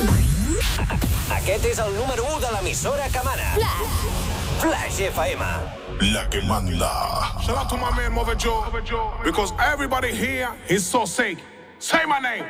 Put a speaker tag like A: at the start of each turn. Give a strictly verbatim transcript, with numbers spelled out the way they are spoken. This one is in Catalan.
A: Aquest és el número u de l'emissora que mana.
B: Flash.
A: Flash F M.
C: La que manda.
D: Shout out to my man Mother Joe, because everybody here is so sick. Say my name.